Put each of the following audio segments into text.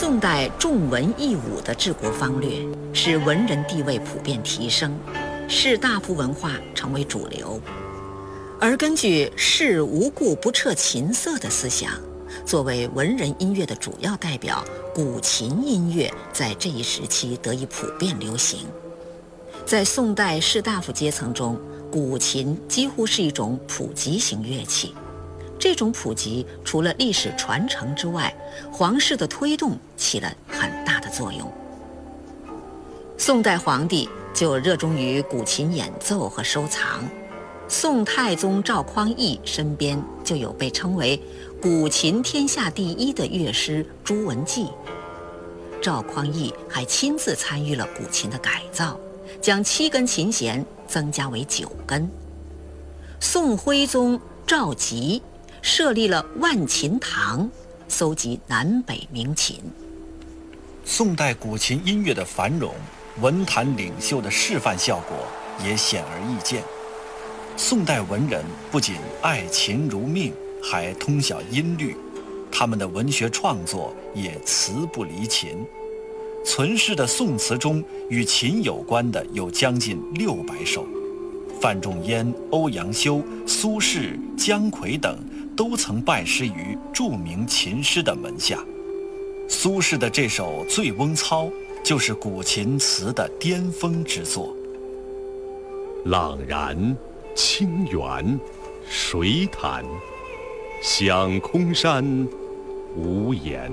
宋代重文抑武的治国方略，使文人地位普遍提升，士大夫文化成为主流。而根据士无故不彻琴瑟的思想，作为文人音乐的主要代表，古琴音乐在这一时期得以普遍流行。在宋代士大夫阶层中，古琴几乎是一种普及型乐器。这种普及除了历史传承之外，皇室的推动起了很大的作用。宋代皇帝就热衷于古琴演奏和收藏。宋太宗赵匡胤身边就有被称为古琴天下第一的乐师朱文纪。赵匡胤还亲自参与了古琴的改造，将7根琴弦增加为9根。宋徽宗赵佶设立了万琴堂，搜集南北名琴。 宋代古琴音乐的繁荣，文坛领袖的示范效果也显而易见。宋代文人不仅爱琴如命，还通晓音律，他们的文学创作也词不离琴。存世的宋词中与琴有关的有将近600首，范仲淹、欧阳修、苏轼、姜夔等都曾拜师于著名琴师的门下。苏轼的这首《醉翁操》就是古琴词的巅峰之作。 朗然清源水坦，响空山无言。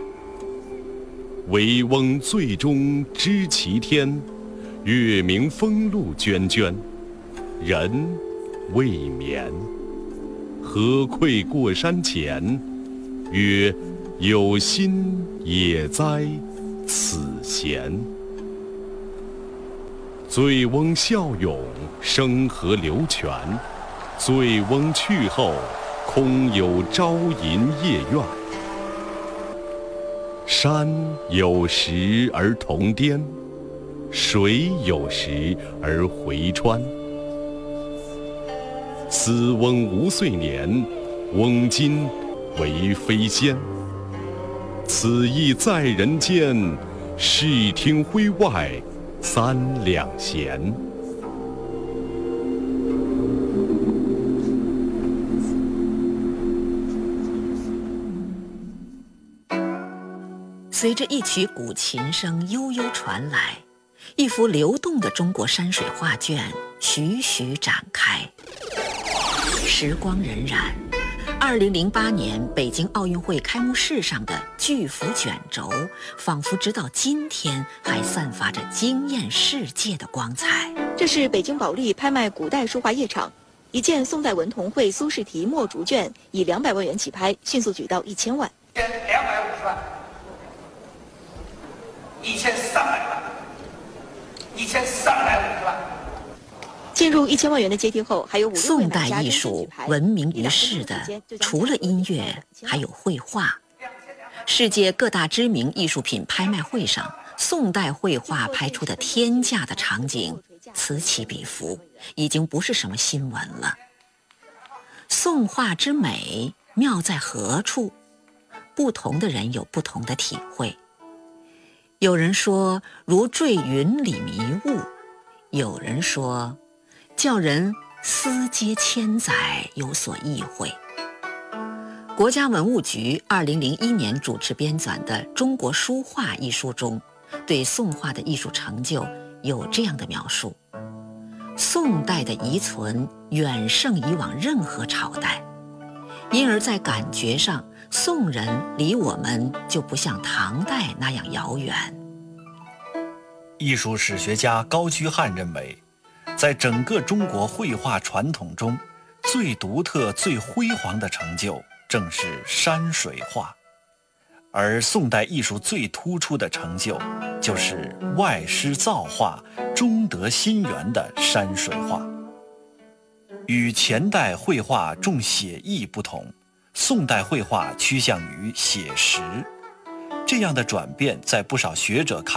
惟翁醉中知其天，月明风露涓涓。人未眠，何愧过山前？曰：有心也哉此闲。醉翁笑咏生河流泉，醉翁去后空有朝吟夜怨。山有时而同巅，水有时而回川。思翁无岁年，翁今为飞仙。此意在人间，视听徽外3两弦。 随着一曲古琴声悠悠传来，一幅流动的中国山水画卷徐徐展开。时光荏苒，2008年北京奥运会开幕式上的巨幅卷轴，仿佛直到今天还散发着惊艳世界的光彩。 这是北京保利拍卖古代书画夜场，一件宋代文同会苏轼题墨竹卷以200万元起拍，迅速举到1000万。 250万，1300万，1350万。 进入1000万元的阶梯后，还有5、6位宋代艺术闻名于世的，除了音乐，还有绘画。世界各大知名艺术品拍卖会上，宋代绘画拍出的天价的场景，此起彼伏，已经不是什么新闻了。宋画之美妙在何处？不同的人有不同的体会。有人说如坠云里迷雾，有人说叫人思接千载有所意会。国家文物局2001年主持编纂的《中国书画》一书中，对宋画的艺术成就有这样的描述：宋代的遗存远胜以往任何朝代，因而在感觉上，宋人离我们就不像唐代那样遥远。 艺术史学家高居翰认为，在整个中国绘画传统中，最独特、最辉煌的成就正是山水画，而宋代艺术最突出的成就，就是外施造化、中得心源的山水画。与前代绘画重写意不同，宋代绘画趋向于写实。这样的转变，在不少学者看